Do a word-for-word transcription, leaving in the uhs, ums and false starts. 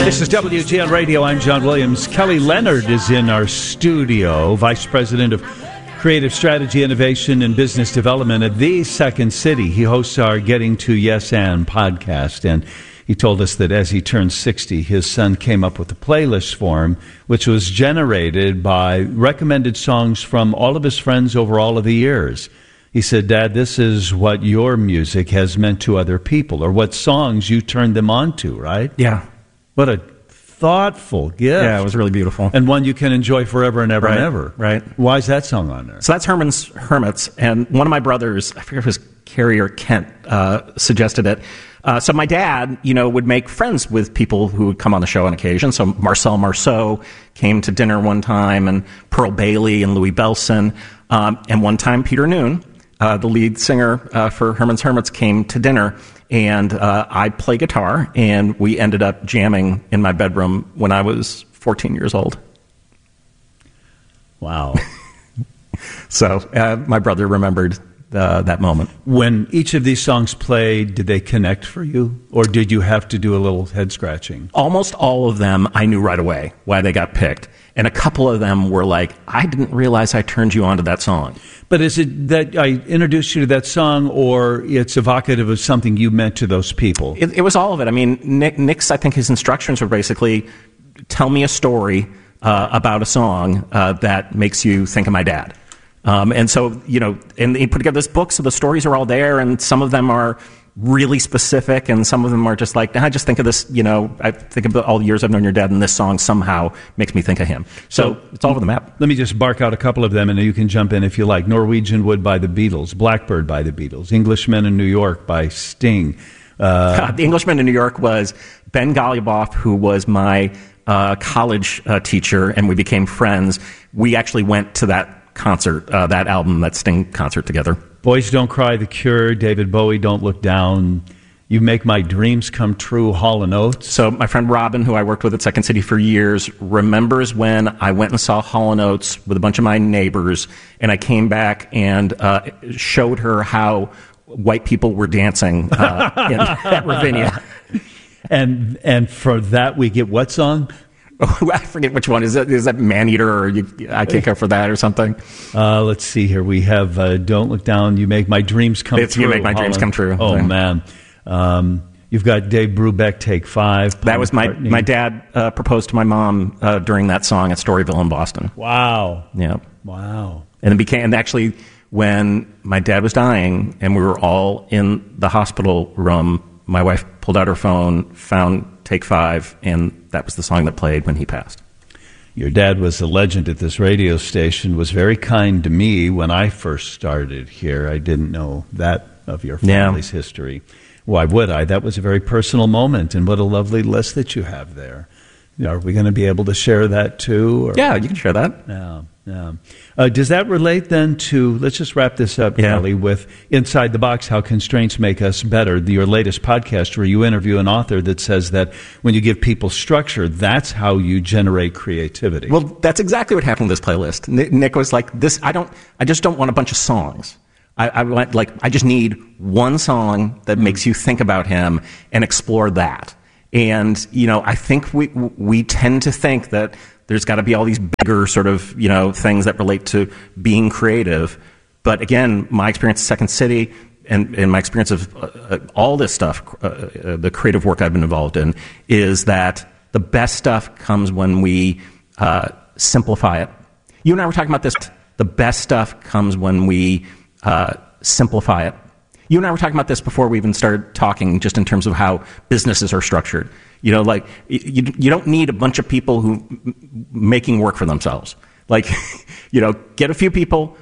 This is W G N Radio. I'm John Williams. Kelly Leonard is in our studio, Vice President of Creative Strategy, Innovation, and Business Development at The Second City. He hosts our Getting to Yes and podcast, and he told us that as he turned sixty, his son came up with a playlist for him, which was generated by recommended songs from all of his friends over all of the years. He said, Dad, this is what your music has meant to other people, or what songs you turned them on to, right? Yeah. What a thoughtful gift. Yeah, it was really beautiful. And one you can enjoy forever and ever right, and ever. Right. Why is that song on there? So that's Herman's Hermits, and one of my brothers, I forget if it was Carrie or Kent, uh, suggested it. Uh, so my dad, you know, would make friends with people who would come on the show on occasion. So Marcel Marceau came to dinner one time, and Pearl Bailey and Louis Belson. Um, and one time Peter Noon, uh, the lead singer uh, for Herman's Hermits, came to dinner. And uh, I play guitar, and we ended up jamming in my bedroom when I was fourteen years old. Wow. So uh, my brother remembered uh, that moment. When each of these songs played, did they connect for you? Or did you have to do a little head scratching? Almost all of them I knew right away why they got picked. And a couple of them were like, I didn't realize I turned you on to that song. But is it that I introduced you to that song, or it's evocative of something you meant to those people? It, it was all of it. I mean, Nick, Nick's, I think his instructions were basically, tell me a story uh, about a song uh, that makes you think of my dad. Um, and so, you know, and he put together this book, so the stories are all there, and some of them are really specific, and some of them are just like, I just think of this, you know, I think of all the years I've known your dad, and this song somehow makes me think of him. So, so it's all over the map. Let me just bark out a couple of them, and you can jump in if you like. Norwegian Wood by the Beatles, Blackbird by the Beatles, Englishman in New York by Sting. Uh, the Englishman in New York was Ben Golliboff, who was my uh, college uh, teacher, and we became friends. We actually went to that concert, uh, that album, that Sting concert together. Boys Don't Cry, The Cure, David Bowie, Don't Look Down, You Make My Dreams Come True, Hall and Oates. So my friend Robin, who I worked with at Second City for years, remembers when I went and saw Hall and Oates with a bunch of my neighbors, and I came back and uh, showed her how white people were dancing uh, in, at Ravinia. And and for that we get what song? Oh, I forget which one. Is that, is that Maneater, or you, I can't go for that or something? Uh, let's see here. We have uh, Don't Look Down, You Make My Dreams Come it's True. You Make My Dreams Holland. Come True. Oh, yeah. man. Um, you've got Dave Brubeck, Take Five. Paul that was my, McCartney. my dad uh, proposed to my mom uh, during that song at Storyville in Boston. Wow. Yeah. Wow. And it became, and actually, when my dad was dying and we were all in the hospital room, my wife pulled out her phone, found Take Five, and that was the song that played when he passed. Your dad was a legend at this radio station, was very kind to me when I first started here. I didn't know that of your family's yeah. history. Why would I? That was a very personal moment, and what a lovely list that you have there. Are we going to be able to share that too? Or? Yeah, you can share that. Yeah, yeah. Uh, does that relate then to, let's just wrap this up, yeah. Kelly, with Inside the Box, How Constraints Make Us Better, your latest podcast where you interview an author that says that when you give people structure, that's how you generate creativity. Well, that's exactly what happened with this playlist. Nick was like, "This, I don't, I just don't want a bunch of songs. I, I want, like, I just need one song that makes you think about him and explore that." And, you know, I think we we tend to think that there's got to be all these bigger sort of, you know, things that relate to being creative. But again, my experience at Second City and, and my experience of uh, all this stuff, uh, uh, the creative work I've been involved in, is that the best stuff comes when we uh, simplify it. You and I were talking about this. The best stuff comes when we uh, simplify it. You and I were talking about this before we even started talking, just in terms of how businesses are structured. You know, like, you, you don't need a bunch of people who m- making work for themselves. Like, you know, get a few people